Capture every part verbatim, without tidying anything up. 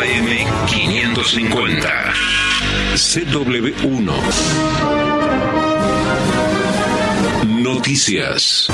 A M quinientos cincuenta. C W uno. Noticias.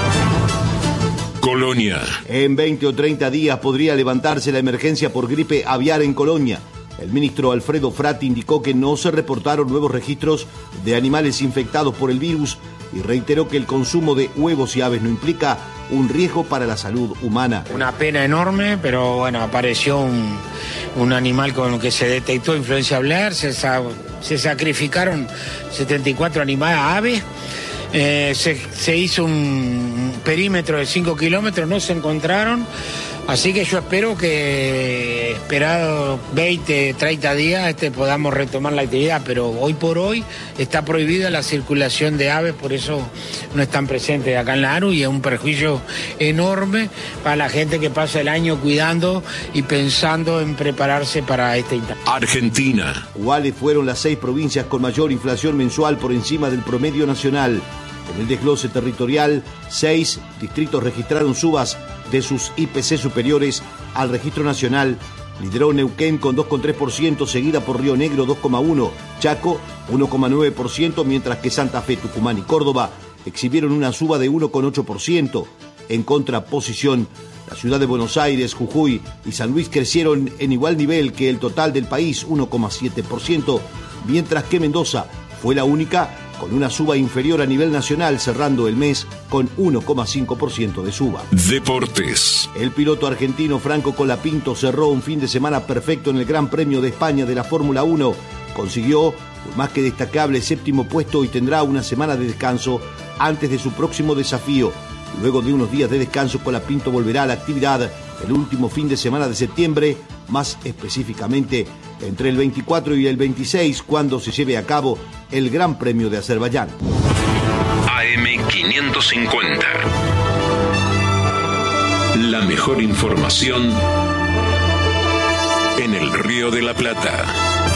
Colonia. En veinte o treinta días podría levantarse la emergencia por gripe aviar en Colonia. El ministro Alfredo Frati indicó que no se reportaron nuevos registros de animales infectados por el virus y reiteró que el consumo de huevos y aves no implica un riesgo para la salud humana. Una pena enorme, pero bueno, apareció un, un animal con el que se detectó influencia aviar, se, se sacrificaron setenta y cuatro animales aves. Eh, se, se hizo un perímetro de cinco kilómetros, no se encontraron, así que yo espero que, esperado veinte, treinta días, este, podamos retomar la actividad, pero hoy por hoy está prohibida la circulación de aves, por eso no están presentes acá en la ANU y es un perjuicio enorme para la gente que pasa el año cuidando y pensando en prepararse para este instante. Argentina. ¿Cuáles fueron las seis provincias con mayor inflación mensual por encima del promedio nacional? En el desglose territorial, seis distritos registraron subas de sus I P C superiores al registro nacional. Lideró Neuquén con dos coma tres por ciento, seguida por Río Negro dos coma uno por ciento, Chaco uno coma nueve por ciento, mientras que Santa Fe, Tucumán y Córdoba exhibieron una suba de uno coma ocho por ciento. En contraposición, la ciudad de Buenos Aires, Jujuy y San Luis crecieron en igual nivel que el total del país, uno coma siete por ciento, mientras que Mendoza fue la única con una suba inferior a nivel nacional, cerrando el mes con uno coma cinco por ciento de suba. Deportes. El piloto argentino Franco Colapinto cerró un fin de semana perfecto en el Gran Premio de España de la Fórmula uno. Consiguió un más que destacable séptimo puesto y tendrá una semana de descanso antes de su próximo desafío. Luego de unos días de descanso, Colapinto volverá a la actividad el último fin de semana de septiembre, más específicamente entre el veinticuatro y el veintiséis, cuando se lleve a cabo el Gran Premio de Azerbaiyán. A M quinientos cincuenta. La mejor información en el Río de la Plata.